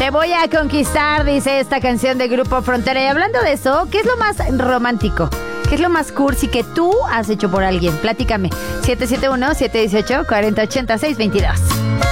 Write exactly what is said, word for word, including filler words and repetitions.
Te voy a conquistar, dice esta canción de Grupo Frontera. Y hablando de eso, ¿qué es lo más romántico? ¿Qué es lo más cursi que tú has hecho por alguien? Platícame. siete siete uno, siete uno ocho, cuatro cero ocho seis dos dos.